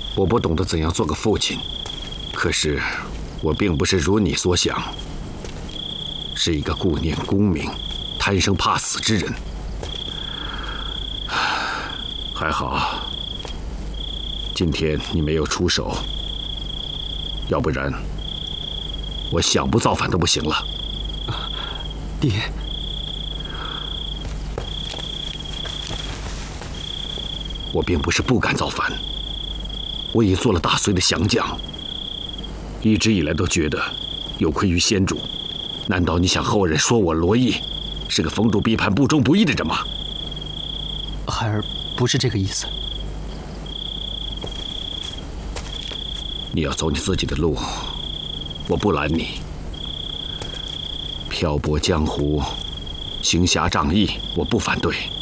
我不懂得怎样做个父亲，可是我并不是如你所想，是一个顾念功名、贪生怕死之人。还好，今天你没有出手，要不然我想不造反都不行了。 爹， 我并不是不敢造反，我已做了大隋的降将，一直以来都觉得有愧于先主。难道你想后人说我罗毅是个逢主必叛、不忠不义的人吗？ 孩儿不是这个意思。 你要走你自己的路，我不拦你。漂泊江湖，行侠仗义，我不反对。